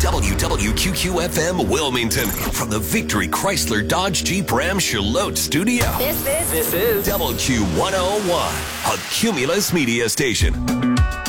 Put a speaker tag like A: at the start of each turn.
A: WWQQ-FM Wilmington from the Victory Chrysler Dodge Jeep Ram Charlotte studio.
B: This is
A: WQ101, a Cumulus media station.